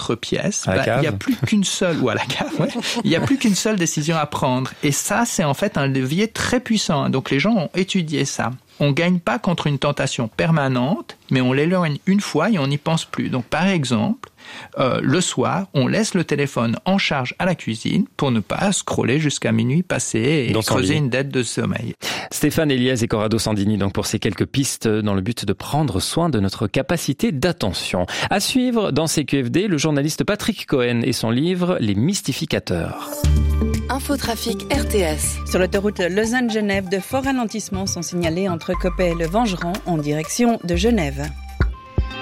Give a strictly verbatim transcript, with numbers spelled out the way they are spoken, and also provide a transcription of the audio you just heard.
autre pièce, à la bah, cave. il n'y a plus qu'une seule, ou à la cave, ouais, il n'y a plus qu'une seule décision à prendre. Et ça, c'est en fait un levier très puissant. Donc les gens ont étudié ça. On gagne pas contre une tentation permanente, mais on l'éloigne une fois et on n'y pense plus. Donc par exemple, euh, le soir, on laisse le téléphone en charge à la cuisine pour ne pas scroller jusqu'à minuit passé et creuser une dette de sommeil. Stéphane Eliès et Corrado Sandini donc pour ces quelques pistes dans le but de prendre soin de notre capacité d'attention. À suivre dans C Q F D, le journaliste Patrick Cohen et son livre Les Mystificateurs. Infotrafic R T S. Sur l'autoroute Lausanne-Genève, de forts ralentissements sont signalés entre Coppet et le Vengeron en direction de Genève.